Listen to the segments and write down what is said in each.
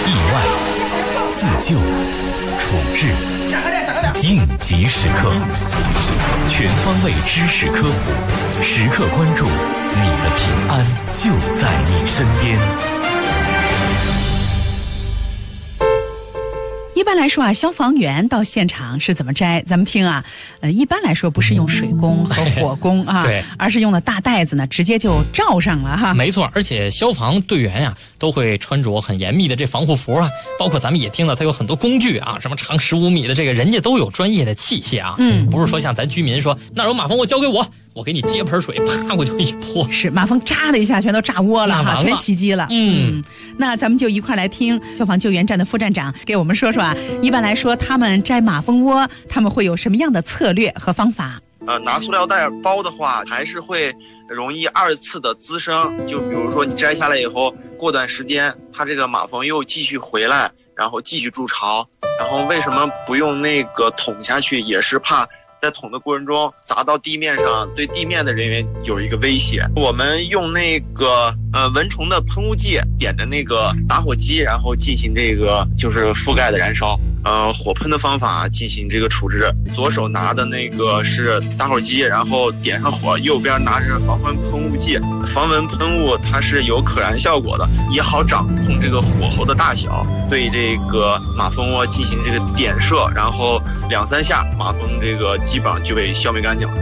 意外、自救、处置、应急时刻，全方位知识科普，时刻关注你的平安就在你身边。 一般来说啊，消防员到现场是怎么摘？咱们听啊，一般来说不是用水工和火工啊， 对， 而是用的大袋子呢，直接就罩上了哈。 没错，而且消防队员呀，都会穿着很严密的这防护服啊，包括咱们也听到他有很多工具啊，什么长15米的这个，人家都有专业的器械啊，不是说像咱居民说，那有马蜂窝交给我给你接盆水，啪我就一泼， 是马蜂扎的一下全都炸窝了哈，全袭击了。那咱们就一块来听消防救援站的副站长给我们说说啊，一般来说他们摘马蜂窝，他们会有什么样的策略和方法？ 拿塑料袋包的话，还是会容易2次的滋生。就比如说你摘下来以后，过段时间它这个马蜂又继续回来，然后继续筑巢。然后为什么不用那个捅下去，也是怕在捅的过程中砸到地面上，对地面的人员有一个威胁。我们用那个蚊虫的喷雾剂，点着那个打火机，然后进行这个就是覆盖的燃烧。火喷的方法进行这个处置。左手拿的那个是打火机，然后点上火，右边拿着防蚊喷雾剂。防蚊喷雾它是有可燃效果的，也好掌控这个火候的大小，对这个马蜂窝进行这个点射，然后2-3下，马蜂这个基本上就被消灭干净了。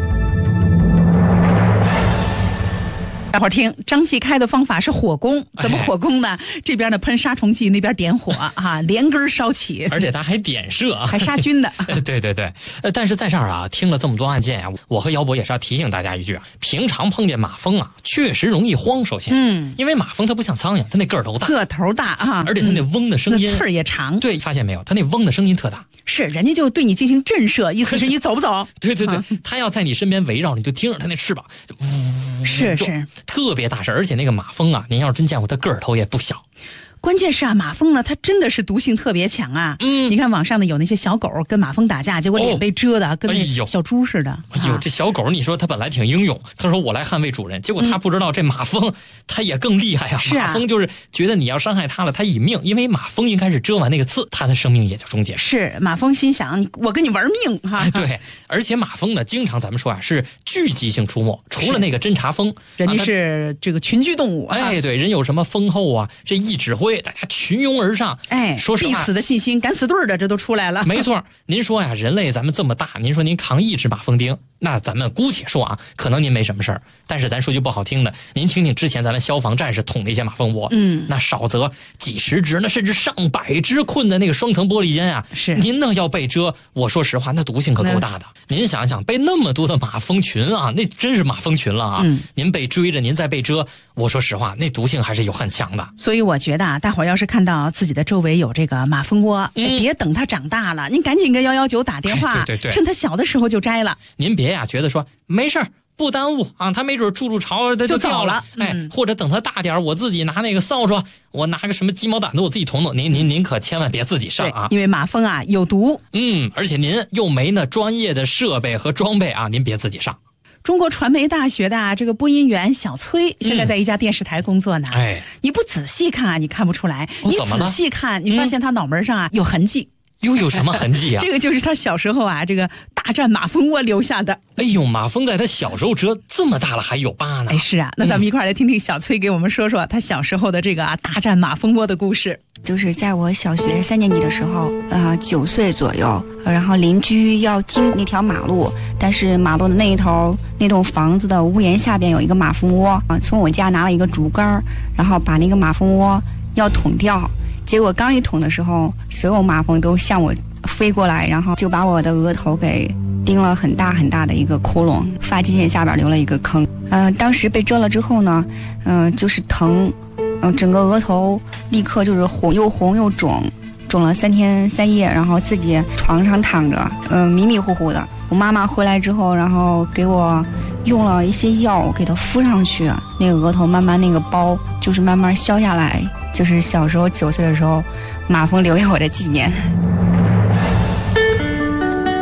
大伙儿听，张继开的方法是火攻，怎么火攻呢？这边呢喷杀虫剂，那边点火啊，连根烧起， 而且他还点射啊， 还杀菌的。 对对对，但是在这儿啊，听了这么多案件啊，我和姚博也是要提醒大家一句啊，平常碰见马蜂啊，确实容易慌。首先，因为马蜂它不像苍蝇，它那个头大， 啊， 而且它那嗡的声音， 那刺儿也长。 对，发现没有，它那嗡的声音特大。 是，人家就对你进行震慑，意思是你走不走？ 对对对，他要在你身边围绕，你就听着他那翅膀，就呜， 是特别大声，而且那个马蜂啊，您要是真见过，它个儿头也不小。 关键是啊，马蜂呢，它真的是毒性特别强啊。你看网上呢有那些小狗跟马蜂打架，结果脸被蛰的跟那小猪似的。 这小狗你说它本来挺英勇，他说我来捍卫主人，结果他不知道这马蜂它也更厉害啊。马蜂就是觉得你要伤害它了，它以命，因为马蜂应该是蛰完那个刺，它的生命也就终结。 是，马蜂心想我跟你玩命哈。 对，而且马蜂呢，经常咱们说啊是聚集性出没，除了那个侦察蜂， 人家是这个群居动物。 对，人有什么蜂后啊，这一指挥，大家群拥而上。说实话， 必死的信心，敢死队的这都出来了。 没错，您说呀，人类咱们这么大，您说您扛1只马蜂叮，那咱们姑且说啊，可能您没什么事儿，但是咱说句不好听的，您听听之前咱们消防战士捅那些马蜂窝，那少则几十只，那甚至上百只困在那个双层玻璃间啊。 是， 您那要被蛰，我说实话，那毒性可够大的。您想想，被那么多的马蜂群啊，那真是马蜂群了啊。您被追着，您再被蛰，我说实话，那毒性还是有很强的。 所以我觉得啊，大伙儿要是看到自己的周围有这个马蜂窝，别等它长大了，您赶紧跟119打电话， 对， 趁它小的时候就摘了。 您别呀，觉得说没事儿，不耽误啊，他没准筑巢它就掉了，或者等它大点，我自己拿那个扫帚，我拿个什么鸡毛掸子，我自己捅捅。您可千万别自己上啊， 因为马蜂啊有毒。 而且您又没那专业的设备和装备啊，您别自己上。 中国传媒大学的这个播音员小崔，现在在一家电视台工作呢。你不仔细看啊，你看不出来；你仔细看，你发现他脑门上啊有痕迹。 又有什么痕迹啊？ 这个就是他小时候啊，这个大战马蜂窝留下的。 哎呦，马蜂在他小时候蛰这么大了还有疤呢。 是啊，那咱们一块来听听小崔给我们说说他小时候的这个大战马蜂窝的故事。 就是在我小学3年级的时候，9岁左右，然后邻居要经那条马路，但是马路的那一头那栋房子的屋檐下边有一个马蜂窝啊，从我家拿了一个竹竿，然后把那个马蜂窝要捅掉。结果刚一捅的时候，所有马蜂都向我飞过来，然后就把我的额头给叮了很大很大的一个窟窿，发际线下边留了一个坑。当时被蛰了之后呢，就是疼，整个额头立刻就是红又肿了3天3夜，然后自己床上躺着，迷迷糊糊的。我妈妈回来之后，然后给我用了一些药给它敷上去，那个额头慢慢那个包就是慢慢消下来。就是小时候9岁的时候，马蜂留给我的纪念。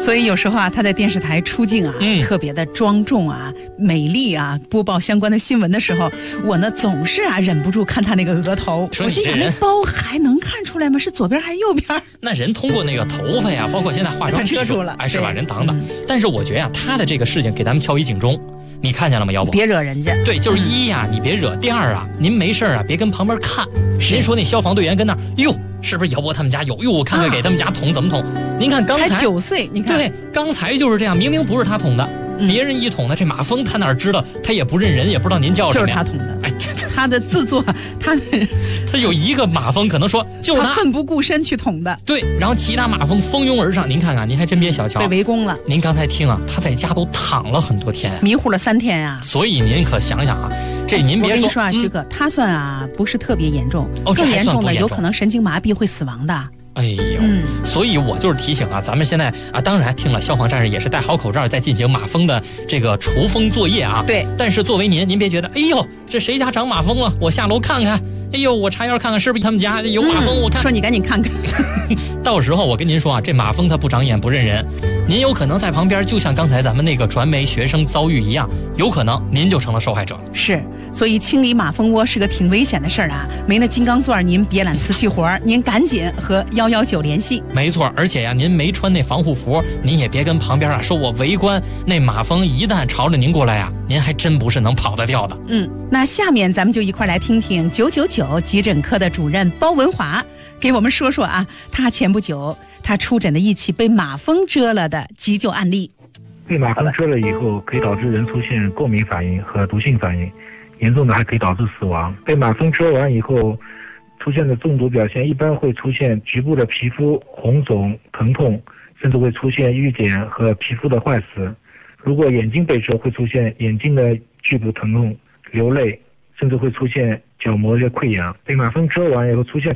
所以有时候啊，他在电视台出镜啊，特别的庄重啊、美丽啊，播报相关的新闻的时候，我呢总是啊忍不住看他那个额头。我心想，那包还能看出来吗？是左边还是右边？ 那人通过那个头发呀，包括现在化妆技术，是吧？人挡的。但是我觉得呀，他的这个事情给咱们敲一警钟。你看见了吗？要不别惹人家。 对，就是一呀，你别惹；第二啊，您没事啊，别跟旁边看。您说那消防队员跟那儿，哟，是不是姚波他们家有？哟，我看看给他们家捅怎么捅。您看刚才才9岁，你看， 对，刚才就是这样，明明不是他捅的，别人一捅的，这马蜂他哪知道？他也不认人，也不知道您叫什么。 就是他捅的。 哎， 他的自作，他有一个马蜂可能说就是他奋不顾身去捅的。 对，然后其他马蜂蜂拥而上。您看看，您还真别小瞧， 被围攻了。 您刚才听啊，他在家都躺了很多天， 迷糊了3天呀。 所以您可想想啊，这您别说， 我跟你说啊，徐哥，他算啊不是特别严重， 更严重的有可能神经麻痹会死亡的。 哎呦，所以我就是提醒啊，咱们现在啊，当然听了消防战士也是戴好口罩在进行马蜂的这个除蜂作业啊。 对。 但是作为您别觉得，哎呦，这谁家长马蜂了？我下楼看看。哎呦，我插腰看看是不是他们家有马蜂？我看。 说你赶紧看看。 到时候我跟您说啊，这马蜂它不长眼不认人，您有可能在旁边，就像刚才咱们那个传媒学生遭遇一样，有可能您就成了受害者了。 是，所以清理马蜂窝是个挺危险的事儿啊。没那金刚钻，您别揽瓷器活儿，您赶紧和119联系。 没错，而且呀，您没穿那防护服，您也别跟旁边啊说我围观。那马蜂一旦朝着您过来呀，您还真不是能跑得掉的。 那下面咱们就一块来听听999急诊科的主任包文华给我们说说啊，他前不久他出诊的一起被马蜂蛰了的急救案例。 被马蜂蛰了以后，可以导致人出现过敏反应和毒性反应，严重的还可以导致死亡。被马蜂蛰完以后出现的中毒表现，一般会出现局部的皮肤红肿疼痛，甚至会出现瘀点和皮肤的坏死。如果眼睛被蛰，会出现眼睛的剧部疼痛、流泪，甚至会出现角膜的溃疡。被马蜂蛰完以后出现